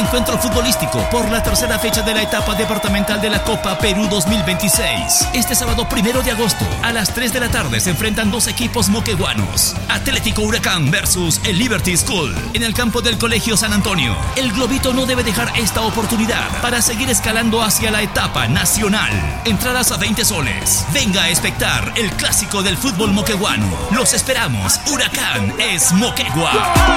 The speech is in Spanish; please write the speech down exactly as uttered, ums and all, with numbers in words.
encuentro futbolístico por la tercera fecha de la etapa departamental de la Copa Perú dos mil veintiséis. Este sábado primero de agosto, a las tres de la tarde, se enfrentan dos equipos moqueguanos. Atlético Huracán versus el Liberty School, en el campo del Colegio San Antonio. El Globito no debe dejar esta oportunidad para seguir escalando hacia la etapa nacional. Entradas a veinte soles. Venga a espectar el clásico del fútbol moqueguano. Los esperamos. Huracán es Moquegua.